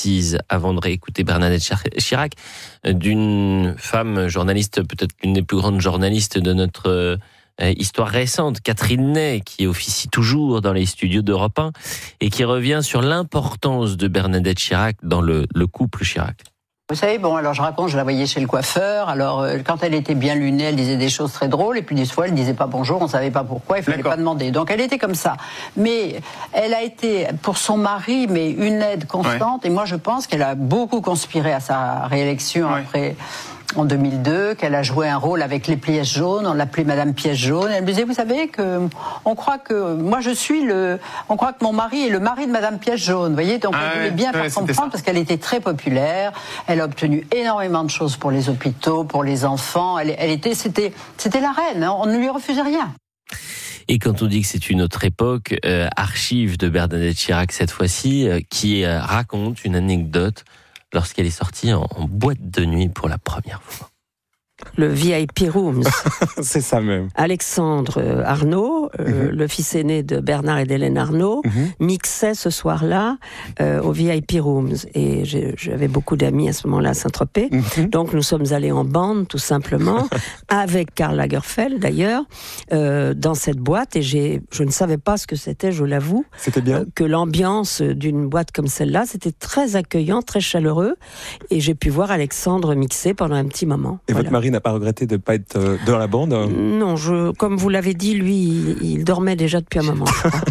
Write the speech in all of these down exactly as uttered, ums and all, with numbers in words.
précise, avant de réécouter Bernadette Chirac, d'une femme journaliste, peut-être l'une des plus grandes journalistes de notre euh, histoire récente, Catherine Ney, qui officie toujours dans les studios d'Europe un et qui revient sur l'importance de Bernadette Chirac dans le, le couple Chirac. Vous savez, bon, alors je raconte, je la voyais chez le coiffeur, alors euh, quand elle était bien lunée, elle disait des choses très drôles, et puis des fois elle disait pas bonjour, on savait pas pourquoi, il fallait D'accord. pas demander. Donc elle était comme ça. Mais elle a été, pour son mari, mais une aide constante, ouais. et moi je pense qu'elle a beaucoup conspiré à sa réélection ouais. après... en deux mille deux, qu'elle a joué un rôle avec les pièces jaunes, on l'appelait Madame Pièce Jaune. Elle me disait, vous savez que on croit que moi je suis le, on croit que mon mari est le mari de Madame Pièce Jaune. Vous voyez, donc ah elle voulait bien ouais, faire comprendre parce qu'elle était très populaire. Elle a obtenu énormément de choses pour les hôpitaux, pour les enfants. Elle, elle était, c'était, c'était la reine. Hein, on ne lui refusait rien. Et quand on dit que c'est une autre époque, euh, archive de Bernadette Chirac cette fois-ci, euh, qui euh, raconte une anecdote lorsqu'elle est sortie en, en boîte de nuit pour la première fois. Le V I P Rooms. C'est ça même. Alexandre Arnaud, euh, mm-hmm. le fils aîné de Bernard et d'Hélène Arnaud, mm-hmm. mixait ce soir-là euh, au V I P Rooms. Et j'ai, j'avais beaucoup d'amis à ce moment-là à Saint-Tropez. Mm-hmm. Donc nous sommes allés en bande, tout simplement, avec Karl Lagerfeld d'ailleurs, euh, dans cette boîte. Et j'ai, je ne savais pas ce que c'était, je l'avoue. C'était bien. Euh, que l'ambiance d'une boîte comme celle-là, c'était très accueillant, très chaleureux. Et j'ai pu voir Alexandre mixer pendant un petit moment. Et voilà. Votre mari n'a pas regretté de ne pas être dans la bande? Non, je, comme vous l'avez dit, lui, il, il dormait déjà depuis un moment.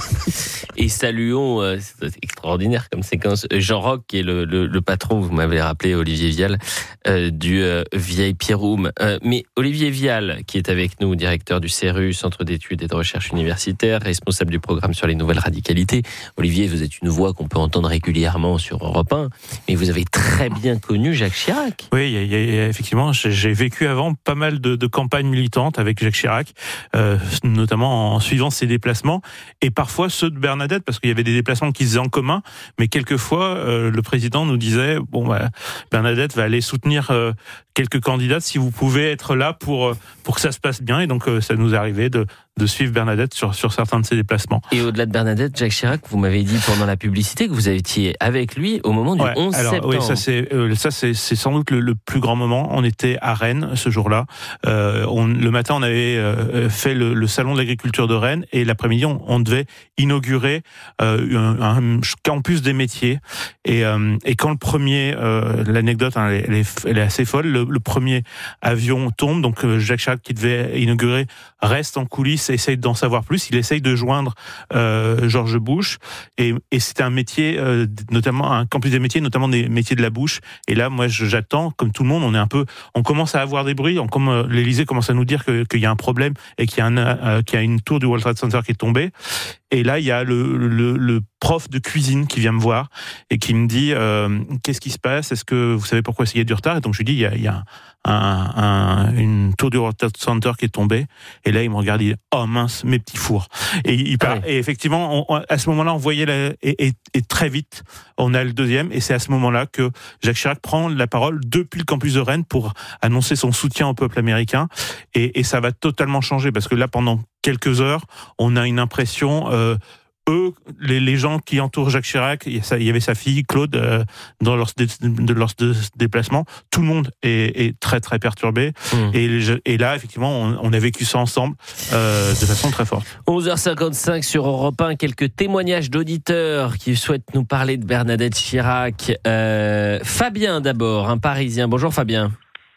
Et saluons, euh, c'est extraordinaire comme séquence, Jean Roch, qui est le, le, le patron, vous m'avez rappelé, Olivier Vial, euh, du euh, V I P Room. Euh, mais Olivier Vial, qui est avec nous, directeur du C R U, Centre d'études et de recherche universitaire, responsable du programme sur les nouvelles radicalités. Olivier, vous êtes une voix qu'on peut entendre régulièrement sur Europe un, mais vous avez très bien connu Jacques Chirac. Oui, y a, y a, effectivement, j'ai vécu avant pas mal de, de campagnes militantes avec Jacques Chirac, euh, notamment en suivant ses déplacements, et parfois ceux de Bernadette, parce qu'il y avait des déplacements qu'ils faisaient en commun, mais quelquefois, euh, le président nous disait, bon, bah, Bernadette va aller soutenir euh, quelques candidates, si vous pouvez être là pour, pour que ça se passe bien, et donc euh, ça nous arrivait de de suivre Bernadette sur, sur certains de ses déplacements. Et au-delà de Bernadette, Jacques Chirac, vous m'avez dit pendant la publicité que vous étiez avec lui au moment du ouais, onze alors, septembre. Oui, ça c'est, euh, ça c'est, c'est sans doute le, le plus grand moment. On était à Rennes ce jour-là. Euh, on, le matin, on avait euh, fait le, le salon de l'agriculture de Rennes et l'après-midi, on, on devait inaugurer euh, un, un campus des métiers. Et, euh, et quand le premier, euh, l'anecdote, hein, elle, est, elle est assez folle, le, le premier avion tombe, donc euh, Jacques Chirac qui devait inaugurer reste en coulisses, essaye d'en savoir plus. Il essaye de joindre euh, George Bush et, et c'était un métier, euh, notamment un campus des métiers, notamment des métiers de la bouche. Et là, moi, j'attends, comme tout le monde, on est un peu, on commence à avoir des bruits. On, comme euh, l'Élysée commence à nous dire que, qu'il y a un problème et qu'il y a, un, euh, qu'il y a une tour du World Trade Center qui est tombée. Et là, il y a le, le, le prof de cuisine qui vient me voir et qui me dit euh, qu'est-ce qui se passe? Est-ce que vous savez pourquoi il y a du retard? Et donc je lui dis il y a, il y a un, un, une tour du World Trade Center qui est tombée. Et là, il me regarde, il dit oh mince, mes petits fours. Et il parle. Ah ouais. Et effectivement, on, à ce moment-là, on voyait la, et, et, et très vite, on a le deuxième. Et c'est à ce moment-là que Jacques Chirac prend la parole depuis le campus de Rennes pour annoncer son soutien au peuple américain. Et, et ça va totalement changer parce que là, pendant quelques heures, on a une impression. Euh, eux, les, les gens qui entourent Jacques Chirac, il y avait sa fille Claude euh, dans leur, de leur de déplacement. Tout le monde est, est très très perturbé. Mmh. Et, et là, effectivement, on, on a vécu ça ensemble euh, de façon très forte. onze heures cinquante-cinq sur Europe un, quelques témoignages d'auditeurs qui souhaitent nous parler de Bernadette Chirac. Euh, Fabien d'abord, un Parisien. Bonjour Fabien.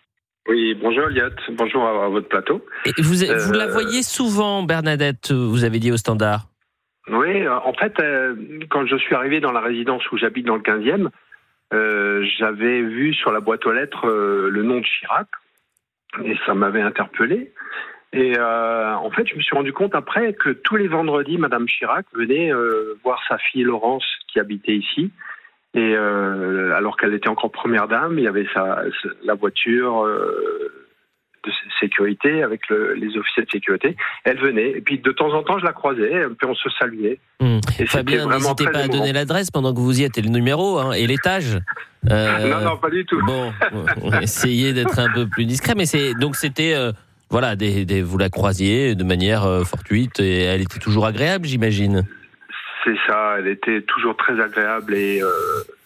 Oui, bonjour Elliot, bonjour à, à votre plateau. Et vous, euh... vous la voyez souvent, Bernadette, vous avez dit au Standard? Oui, en fait, euh, quand je suis arrivé dans la résidence où j'habite dans le quinzième, euh, j'avais vu sur la boîte aux lettres euh, le nom de Chirac, et ça m'avait interpellé. Et euh, en fait, je me suis rendu compte après que tous les vendredis, Madame Chirac venait euh, voir sa fille Laurence qui habitait ici. Et euh, alors qu'elle était encore première dame, il y avait sa, la voiture euh, de sécurité avec le, les officiers de sécurité. Elle venait, et puis de temps en temps, je la croisais, et puis on se saluait. Mmh. Et Fabien, n'hésitez pas à émouvant. Donner l'adresse pendant que vous y êtes, et le numéro, hein, et l'étage. Euh, non, non, pas du tout. Bon, essayez d'être un peu plus discret, mais c'est donc c'était, euh, voilà, des, des, vous la croisiez de manière euh, fortuite, et elle était toujours agréable, j'imagine. C'est ça, elle était toujours très agréable et euh,